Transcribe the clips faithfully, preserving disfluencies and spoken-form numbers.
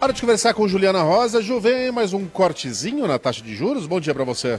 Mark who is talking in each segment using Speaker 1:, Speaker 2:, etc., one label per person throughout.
Speaker 1: Hora de conversar com Juliana Rosa. Ju, vem mais um cortezinho na taxa de juros. Bom dia para você.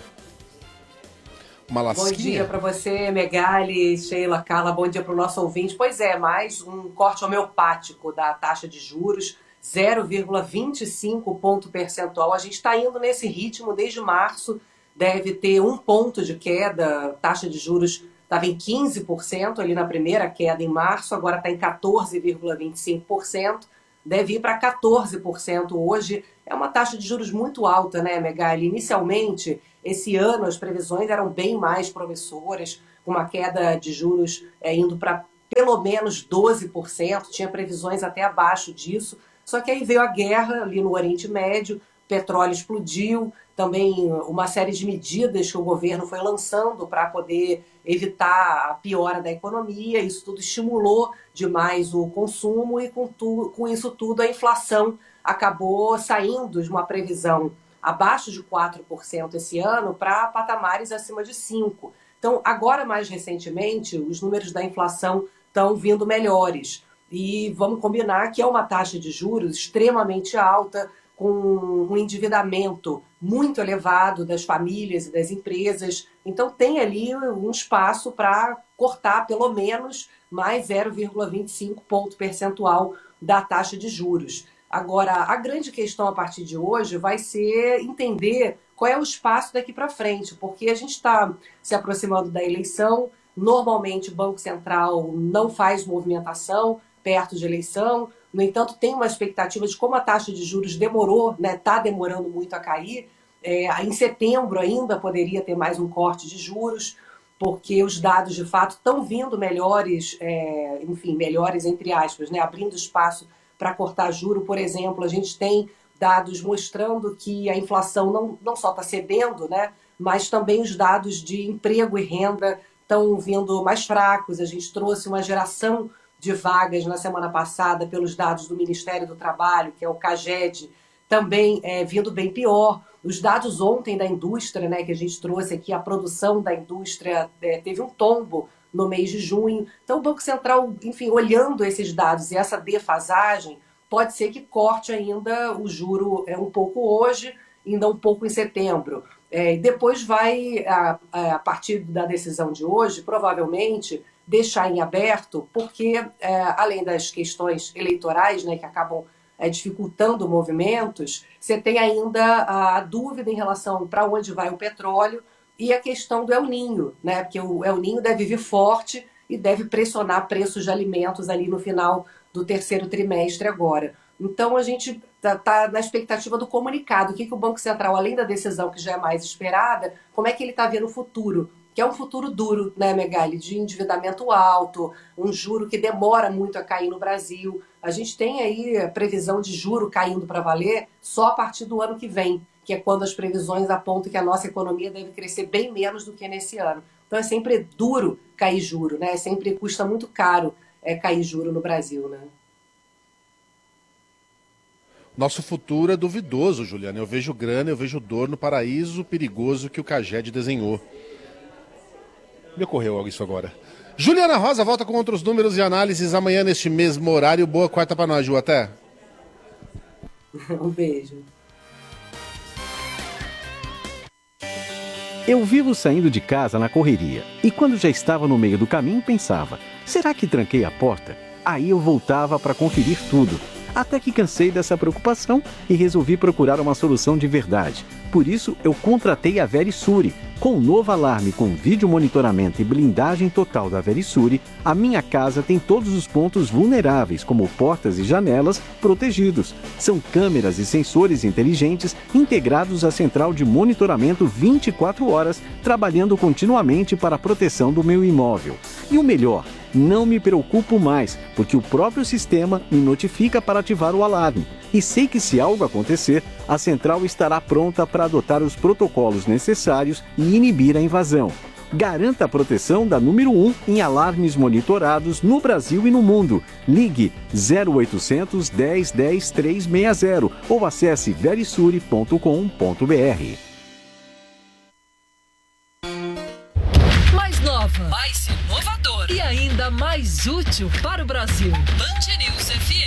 Speaker 1: Uma lasquinha.
Speaker 2: Bom dia para você, Megali, Sheila, Carla. Bom dia para o nosso ouvinte. Pois é, mais um corte homeopático da taxa de juros, zero vírgula vinte e cinco ponto percentual. A gente está indo nesse ritmo desde março. Deve ter um ponto de queda. A taxa de juros estava em quinze por cento ali na primeira queda em março, agora está em quatorze vírgula vinte e cinco por cento. Deve ir para quatorze por cento hoje. É uma taxa de juros muito alta, né, Megali? Inicialmente, esse ano, as previsões eram bem mais promissoras, com uma queda de juros é, indo para pelo menos doze por cento. Tinha previsões até abaixo disso. Só que aí veio a guerra ali no Oriente Médio, o petróleo explodiu, também uma série de medidas que o governo foi lançando para poder evitar a piora da economia. Isso tudo estimulou demais o consumo e com, tu, com isso tudo a inflação acabou saindo de uma previsão abaixo de quatro por cento esse ano para patamares acima de cinco por cento. Então, agora mais recentemente, os números da inflação estão vindo melhores. E vamos combinar que é uma taxa de juros extremamente alta, com um endividamento muito elevado das famílias e das empresas. Então tem ali um espaço para cortar pelo menos mais zero vírgula vinte e cinco ponto percentual da taxa de juros. Agora, a grande questão a partir de hoje vai ser entender qual é o espaço daqui para frente, porque a gente está se aproximando da eleição. Normalmente o Banco Central não faz movimentação perto de eleição. No entanto, tem uma expectativa de como a taxa de juros demorou, né, está demorando muito a cair. É, em setembro ainda poderia ter mais um corte de juros, porque os dados de fato estão vindo melhores, é, enfim, melhores entre aspas, né, abrindo espaço para cortar juro. Por exemplo, a gente tem dados mostrando que a inflação não, não só está cedendo, né, mas também os dados de emprego e renda estão vindo mais fracos. A gente trouxe uma geração de vagas na semana passada pelos dados do Ministério do Trabalho, que é o CAGED, também é, vindo bem pior. Os dados ontem da indústria, né, que a gente trouxe aqui, a produção da indústria é, teve um tombo no mês de junho. Então o Banco Central, enfim, olhando esses dados e essa defasagem, pode ser que corte ainda o juro é, um pouco hoje, ainda um pouco em setembro. É, depois vai, a, a partir da decisão de hoje, provavelmente deixar em aberto, porque é, além das questões eleitorais, né, que acabam é, dificultando movimentos, você tem ainda a dúvida em relação para onde vai o petróleo e a questão do El Niño, né, porque o El Niño deve vir forte e deve pressionar preços de alimentos ali no final do terceiro trimestre agora. Então a gente está tá na expectativa do comunicado, o que, que o Banco Central, além da decisão que já é mais esperada, como é que ele está vendo o futuro, que é um futuro duro, né, Megali, de endividamento alto, um juro que demora muito a cair no Brasil. A gente tem aí a previsão de juro caindo para valer só a partir do ano que vem, que é quando as previsões apontam que a nossa economia deve crescer bem menos do que nesse ano. Então é sempre duro cair juro, né? Sempre custa muito caro é, cair juro no Brasil, né?
Speaker 1: Nosso futuro é duvidoso, Juliana. Eu vejo grana, eu vejo dor no paraíso perigoso que o CAGED desenhou. Me ocorreu algo isso agora. Juliana Rosa volta com outros números e análises amanhã neste mesmo horário. Boa quarta para nós, Ju. Até.
Speaker 2: Um beijo.
Speaker 3: Eu vivo saindo de casa na correria. E quando já estava no meio do caminho, pensava, será que tranquei a porta? Aí eu voltava para conferir tudo. Até que cansei dessa preocupação e resolvi procurar uma solução de verdade. Por isso, eu contratei a Verisure. Com o novo alarme com vídeo monitoramento e blindagem total da Verisure, a minha casa tem todos os pontos vulneráveis, como portas e janelas, protegidos. São câmeras e sensores inteligentes integrados à central de monitoramento vinte e quatro horas, trabalhando continuamente para a proteção do meu imóvel. E o melhor, não me preocupo mais, porque o próprio sistema me notifica para ativar o alarme. E sei que se algo acontecer, a central estará pronta para adotar os protocolos necessários e inibir a invasão. Garanta a proteção da número um em alarmes monitorados no Brasil e no mundo. Ligue zero oitocentos, dez, dez, trezentos e sessenta ou acesse verisure ponto com ponto br.
Speaker 4: Mais nova, mais inovadora e ainda mais útil para o Brasil. Band News F M.